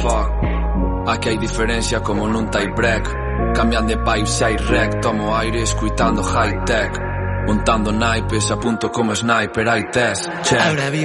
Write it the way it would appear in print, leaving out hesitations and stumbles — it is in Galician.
fuck. Aquí hai diferencia como nun tie break. Cambian de pipe se hai rec. Tomo aire escuitando high tech. Montando naipes, apunto como sniper, hai test. Check.